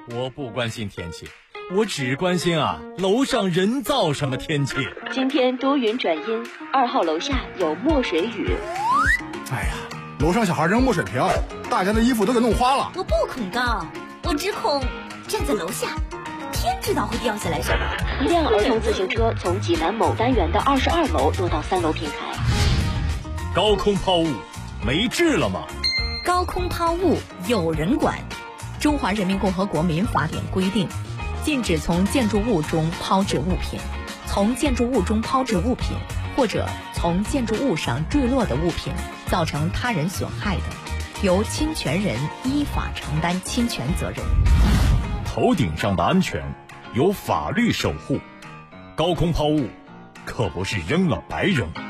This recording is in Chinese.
我不关心天气，我只关心楼上人造什么天气。 今天多云转阴，2号楼下有墨水雨。 哎呀，楼上小孩扔墨水瓶，大家的衣服都给弄花了。 我不恐高，我只恐站在楼下，天知道会掉下来什么。 一辆儿童自行车从济南某单元的22楼落到3楼平台。 高空抛物没治了吗？ 高空抛物有人管。中华人民共和国民法典规定，禁止从建筑物中抛掷物品，从建筑物中抛掷物品或者从建筑物上坠落的物品造成他人损害的，由侵权人依法承担侵权责任。 头顶上的安全由法律守护，高空抛物可不是扔了白扔。